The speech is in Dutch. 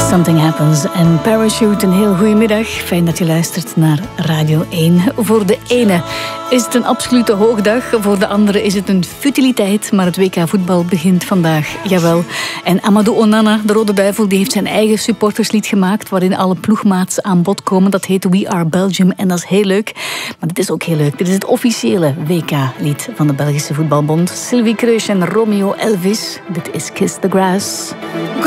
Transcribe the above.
Something Happens en Parachute. Een heel goedemiddag. Fijn dat je luistert naar Radio 1. Voor de ene is het een absolute hoogdag. Voor de andere is het een futiliteit. Maar het WK voetbal begint vandaag. Jawel. En Amadou Onana, de Rode Duivel, die heeft zijn eigen supporterslied gemaakt. Waarin alle ploegmaats aan bod komen. Dat heet We Are Belgium. En dat is heel leuk. Maar dit is ook heel leuk. Dit is het officiële WK-lied van de Belgische Voetbalbond. Sylvie Kreus en Romeo Elvis. Dit is Kiss the Grass.